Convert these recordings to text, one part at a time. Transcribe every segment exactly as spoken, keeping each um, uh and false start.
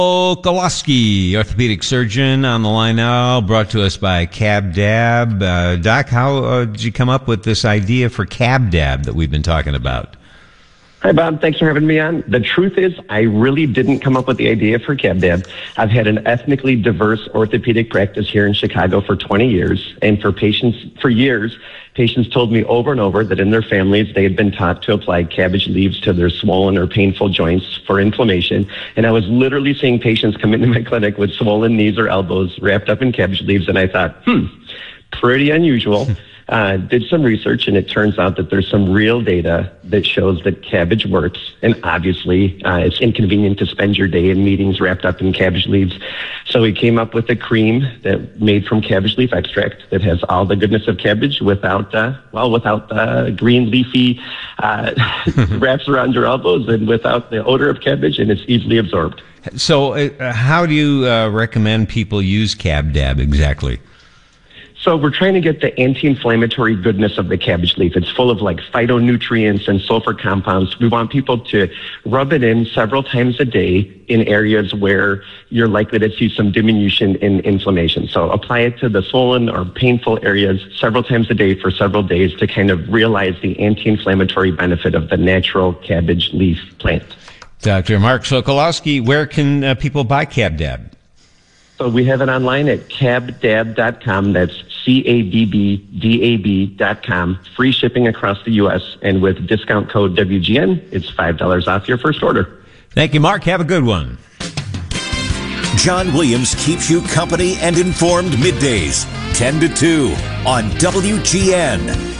Koloski, orthopedic surgeon, on the line now, brought to us by CabDab. Uh, Doc, how uh, did you come up with this idea for CabDab that we've been talking about? Hi, Bob. Thanks for having me on. The truth is, I really didn't come up with the idea for CabDab. I've had an ethnically diverse orthopedic practice here in Chicago for twenty years, and for patients, for years, patients told me over and over that in their families, they had been taught to apply cabbage leaves to their swollen or painful joints for inflammation. And I was literally seeing patients come into my clinic with swollen knees or elbows wrapped up in cabbage leaves, and I thought, hmm, pretty unusual. Uh, did some research, and it turns out that there's some real data that shows that cabbage works. And obviously, uh, it's inconvenient to spend your day in meetings wrapped up in cabbage leaves. So we came up with a cream that made from cabbage leaf extract that has all the goodness of cabbage without, uh, well, without the green leafy uh, wraps around your elbows, and without the odor of cabbage, and it's easily absorbed. So uh, how do you uh, recommend people use CabDab exactly? So we're trying to get the anti-inflammatory goodness of the cabbage leaf. It's full of like phytonutrients and sulfur compounds. We want people to rub it in several times a day in areas where you're likely to see some diminution in inflammation. So apply it to the swollen or painful areas several times a day for several days to kind of realize the anti-inflammatory benefit of the natural cabbage leaf plant. Doctor Mark Sokolowski, where can uh, people buy CabDab? So we have it online at cabdab dot com. That's C A B B D A B dot com. Free shipping across the U S. And with discount code W G N, it's five dollars off your first order. Thank you, Mark. Have a good one. John Williams keeps you company and informed middays, ten to two on W G N.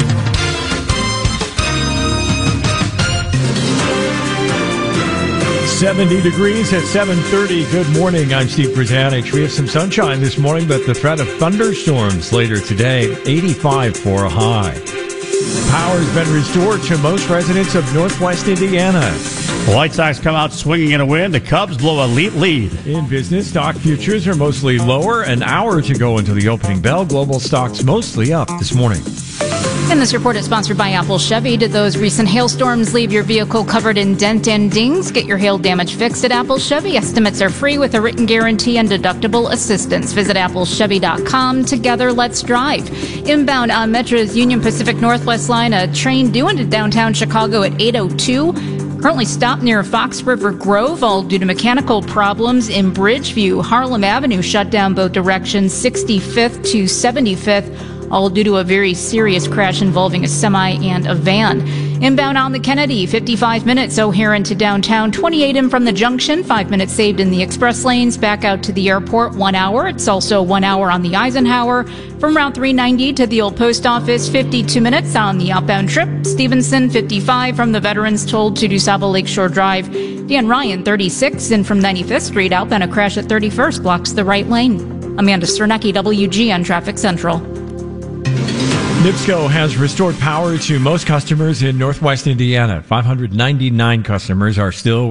seventy degrees at seven thirty. Good morning. I'm Steve Brzanich. We have some sunshine this morning, but the threat of thunderstorms later today. eighty-five for a high. Power's been restored to most residents of Northwest Indiana. The White Sox come out swinging in a win. The Cubs blow a lead. In business, stock futures are mostly lower. An hour to go into the opening bell. Global stocks mostly up this morning. And this report is sponsored by Apple Chevy. Did those recent hailstorms leave your vehicle covered in dent and dings? Get your hail damage fixed at Apple Chevy. Estimates are free with a written guarantee and deductible assistance. Visit apple chevy dot com. Together, let's drive. Inbound on Metro's Union Pacific Northwest line, a train due into downtown Chicago at eight oh two. Currently stopped near Fox River Grove, all due to mechanical problems in Bridgeview. Harlem Avenue shut down both directions, sixty-fifth to seventy-fifth. All due to a very serious crash involving a semi and a van. Inbound on the Kennedy, fifty-five minutes O'Hare into downtown, twenty-eight in from the junction, five minutes saved in the express lanes, back out to the airport, one hour. It's also one hour on the Eisenhower. From Route three ninety to the old post office, fifty-two minutes on the outbound trip. Stevenson, fifty-five from the Veterans Toll to DuSable Lakeshore Drive. Dan Ryan, thirty-six in from ninety-fifth Street, outbound a crash at thirty-first, blocks the right lane. Amanda Sternecki, W G N Traffic Central. NIPSCO has restored power to most customers in Northwest Indiana. five hundred ninety-nine customers are still